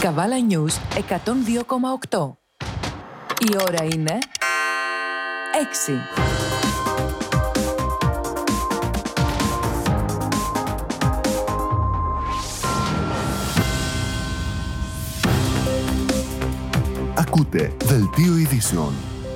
Καβάλα News 102,8. Η ώρα είναι 6. Ακούτε Δελτίο Ειδήσεων.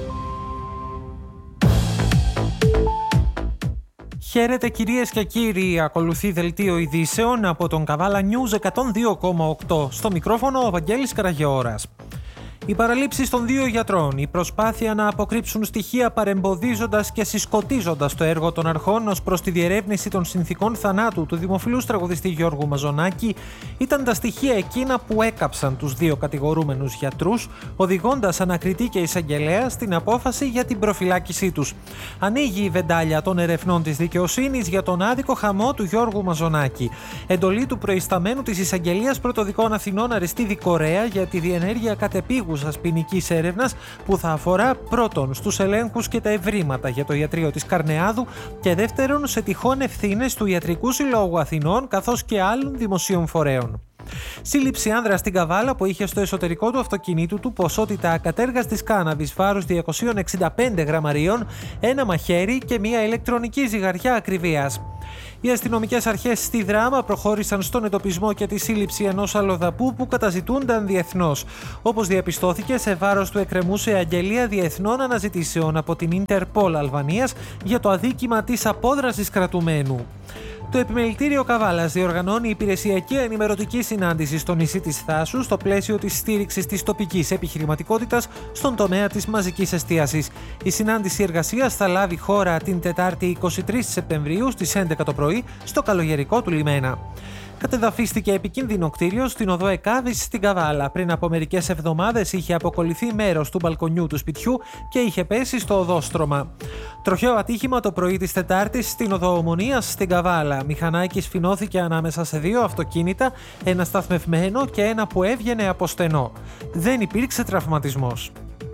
Χαίρετε κυρίες και κύριοι, ακολουθεί Δελτίο Ειδήσεων από τον Καβάλα News 102,8. Στο μικρόφωνο ο Βαγγέλης Καραγεώρας. Οι παραλήψεις των δύο γιατρών, η προσπάθεια να αποκρύψουν στοιχεία παρεμποδίζοντας και συσκοτίζοντας το έργο των αρχών ως προς τη διερεύνηση των συνθηκών θανάτου του δημοφιλούς τραγουδιστή Γιώργου Μαζονάκη ήταν τα στοιχεία εκείνα που έκαψαν τους δύο κατηγορούμενους γιατρούς, οδηγώντας ανακριτή και εισαγγελέα στην απόφαση για την προφυλάκησή τους. Ανοίγει η βεντάλια των ερευνών της δικαιοσύνης για τον άδικο χαμό του Γιώργου Μαζονάκη. Εντολή του προϊσταμένου της Εισαγγελίας Πρωτοδικών Αθηνών Αριστίδη Κορέα για τη διενέργεια κατεπήγουσας ποινικής έρευνας που θα αφορά πρώτον στους ελέγχους και τα ευρήματα για το ιατρείο της Καρνεάδου και δεύτερον σε τυχόν ευθύνες του Ιατρικού Συλλόγου Αθηνών καθώς και άλλων δημοσίων φορέων. Σύλληψη άνδρα στην Καβάλα που είχε στο εσωτερικό του αυτοκινήτου του ποσότητα ακατέργαστης κάναβης βάρους 265 γραμμαρίων, ένα μαχαίρι και μια ηλεκτρονική ζυγαριά ακριβίας. Οι αστυνομικές αρχές στη Δράμα προχώρησαν στον εντοπισμό και τη σύλληψη ενός αλλοδαπού που καταζητούνταν διεθνώς. Όπως διαπιστώθηκε, σε βάρος του εκκρεμούσε αγγελία διεθνών αναζητήσεων από την Ιντερπόλ Αλβανίας για το αδίκημα της απόδρασης κρατουμένου. Το Επιμελητήριο Καβάλας διοργανώνει υπηρεσιακή ενημερωτική συνάντηση στο νησί της Θάσου στο πλαίσιο της στήριξης της τοπικής επιχειρηματικότητας στον τομέα της μαζικής εστίασης. Η συνάντηση εργασίας θα λάβει χώρα την Τετάρτη 23 Σεπτεμβρίου στις 11 το πρωί στο καλογερικό του λιμένα. Κατεδαφίστηκε επικίνδυνο κτίριο στην οδό Εκάδης στην Καβάλα. Πριν από μερικές εβδομάδες είχε αποκολληθεί μέρος του μπαλκονιού του σπιτιού και είχε πέσει στο οδόστρωμα. Τροχαίο ατύχημα το πρωί της Τετάρτης στην οδό Ομονίας στην Καβάλα. Μηχανάκι σφινώθηκε ανάμεσα σε δύο αυτοκίνητα, ένα σταθμευμένο και ένα που έβγαινε από στενό. Δεν υπήρξε τραυματισμός.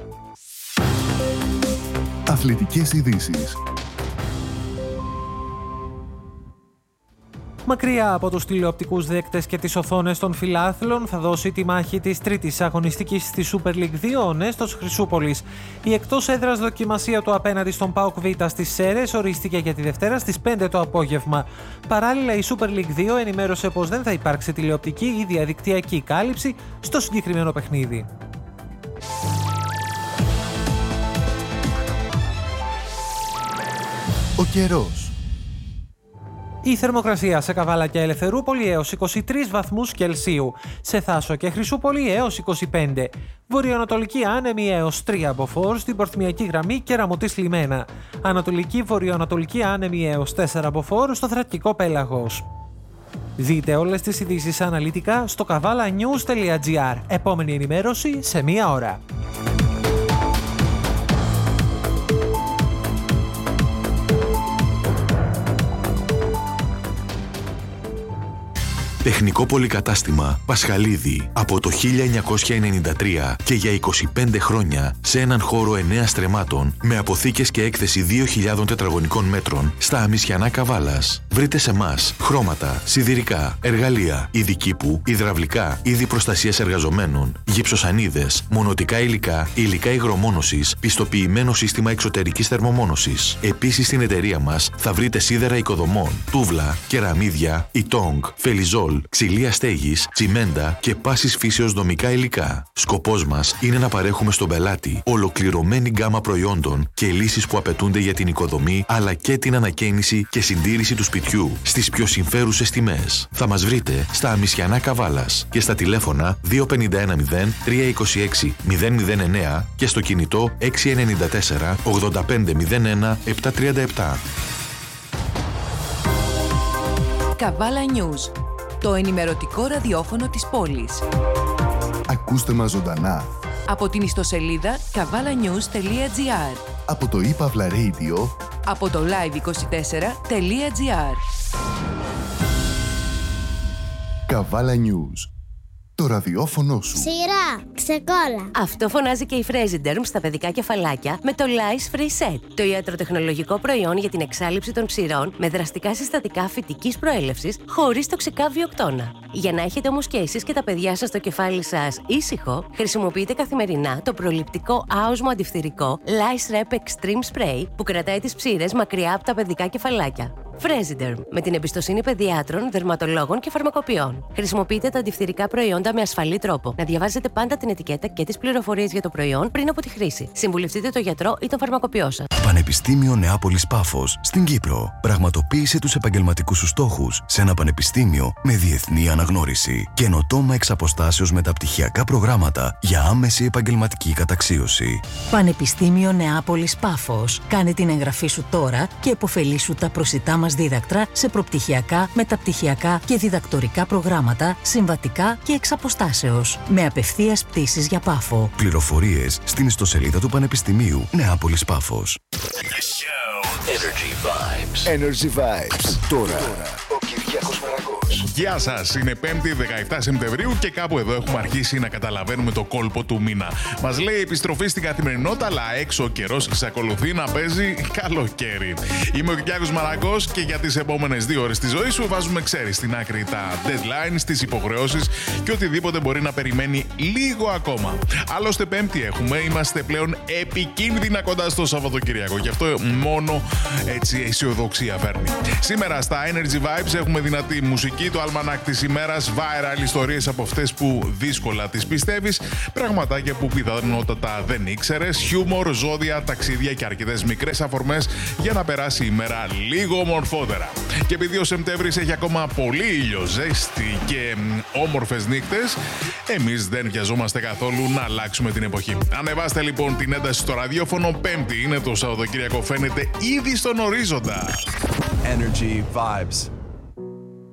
Αθλητικές ειδήσεις. Μακριά από τους τηλεοπτικούς δέκτες και τις οθόνες των φιλάθλων θα δώσει τη μάχη της τρίτης αγωνιστικής στη Super League 2 ο Νέστος Χρυσούπολης. Η εκτός έδρας δοκιμασία του απέναντι στον ΠΑΟΚ Β στις Σέρρες ορίστηκε για τη Δευτέρα στις 5 το απόγευμα. Παράλληλα η Super League 2 ενημέρωσε πως δεν θα υπάρξει τηλεοπτική ή διαδικτυακή κάλυψη στο συγκεκριμένο παιχνίδι. Ο καιρός. Η θερμοκρασία σε Καβάλα και Ελευθερούπολη έως 23 βαθμούς Κελσίου, σε Θάσο και Χρυσούπολη έως 25, βορειοανατολική άνεμη έως 3 μποφόρ στην Πορθμιακή Γραμμή και Ραμωτής Λιμένα, ανατολική βορειοανατολική άνεμη έως 4 μποφόρ στο Θρακικό Πέλαγος. Δείτε όλες τις ειδήσεις αναλυτικά στο kavalanews.gr. Επόμενη ενημέρωση σε μία ώρα. Τεχνικό πολυκατάστημα Πασχαλίδη από το 1993 και για 25 χρόνια σε έναν χώρο 9 στρεμμάτων με αποθήκες και έκθεση 2.000 τετραγωνικών μέτρων στα Αμισιανά Καβάλας. Βρείτε σε μας χρώματα, σιδηρικά, εργαλεία, είδη κήπου, υδραυλικά, είδη προστασίας εργαζομένων, γυψοσανίδες, μονοτικά υλικά, υλικά υγρομόνωσης, πιστοποιημένο σύστημα εξωτερικής θερμομόνωσης. Επίσης στην εταιρεία μας θα βρείτε σίδερα οικοδομών, τούβλα, κεραμίδια, ιτόγκ, φελιζόλ, ξυλία στέγης, τσιμέντα και πάσης φύσεως δομικά υλικά. Σκοπός μας είναι να παρέχουμε στον πελάτη ολοκληρωμένη γκάμα προϊόντων και λύσεις που απαιτούνται για την οικοδομή αλλά και την ανακαίνιση και συντήρηση του σπιτιού στις πιο συμφέρουσες τιμές. Θα μας βρείτε στα Αμισιανά Καβάλας και στα τηλέφωνα 2510 326 009 και στο κινητό 694 8501 737. Καβάλα News, το ενημερωτικό ραδιόφωνο της πόλης. Ακούστε μας ζωντανά Από την ιστοσελίδα kavalanews.gr, από το iPavla Radio, από το live24.gr. Καβάλα News. Το ραδιόφωνο σου. Σειρά, ξεκόλα. Αυτό φωνάζει και η Fresiderm στα παιδικά κεφαλάκια με το Lice Free Set. Το ιατροτεχνολογικό προϊόν για την εξάλειψη των ψηρών με δραστικά συστατικά φυτικής προέλευσης χωρίς τοξικά βιοκτώνα. Για να έχετε όμως και εσείς και τα παιδιά σας το κεφάλι σας ήσυχο, χρησιμοποιείτε καθημερινά το προληπτικό άοσμο αντιφθηρικό Lice Rep Extreme Spray που κρατάει τις ψήρες μακριά από τα παιδικά κεφαλάκια. Fresiderm, με την εμπιστοσύνη παιδιάτρων, δερματολόγων και φαρμακοποιών. Χρησιμοποιείτε τα αντιφθηρικά προϊόντα με ασφαλή τρόπο. Να διαβάζετε πάντα την ετικέτα και τις πληροφορίες για το προϊόν πριν από τη χρήση. Συμβουλευτείτε τον γιατρό ή τον φαρμακοποιό σας. Πανεπιστήμιο Νεάπολης Πάφος στην Κύπρο. Πραγματοποίησε τους επαγγελματικούς σου στόχους σε ένα πανεπιστήμιο με διεθνή αναγνώριση. Καινοτόμα εξ αποστάσεως μεταπτυχιακά προγράμματα για άμεση επαγγελματική καταξίωση. Πανεπιστήμιο Νεάπολης Πάφος. Κάνε την εγγραφή σου τώρα και επωφελήσου τα προσιτά μας δίδακτρα σε προπτυχιακά, μεταπτυχιακά και διδακτορικά προγράμματα, συμβατικά και εξ αποστάσεως. Με απευθείας πτήσεις για Πάφο. Πληροφορίες στην ιστοσελίδα του Πανεπιστημίου Νεάπολης Πάφος. Energy Vibes. Τώρα ο Κυριάκος Μαρακός. Γεια σας, είναι 5η 17 Σεπτεμβρίου και κάπου εδώ έχουμε αρχίσει να καταλαβαίνουμε το κόλπο του μήνα. Μας λέει επιστροφή στην καθημερινότητα, αλλά έξω ο καιρός εξακολουθεί να παίζει καλοκαίρι. Είμαι ο Κυριάκος Μαρακός και για τις επόμενες 2 ώρες της ζωής σου βάζουμε, ξέρεις, στην άκρη τα deadlines, τις υποχρεώσεις και οτιδήποτε μπορεί να περιμένει λίγο ακόμα. Άλλωστε, Πέμπτη έχουμε, είμαστε πλέον επικίνδυνα κοντά στο Σαββατοκύριακο. Γι' αυτό μόνο έτσι αισιοδοξία φέρνει. Σήμερα στα Energy Vibes έχουμε δυνατή μουσική, το αλμανάκ της ημέρας, viral ιστορίες από αυτές που δύσκολα τις πιστεύεις, πραγματάκια που πιθανότατα δεν ήξερες, χιούμορ, ζώδια, ταξίδια και αρκετές μικρές αφορμές για να περάσει η μέρα λίγο ομορφότερα. Και επειδή ο Σεπτέμβρης έχει ακόμα πολύ ήλιο, ζέστη και όμορφες νύχτες, εμείς δεν βιαζόμαστε καθόλου να αλλάξουμε την εποχή. Ανεβάστε λοιπόν την ένταση στο ραδιόφωνο. Πέμπτη είναι το Σαββατοκύριακο, φαίνεται ήδη στον ορίζοντα. Energy Vibes.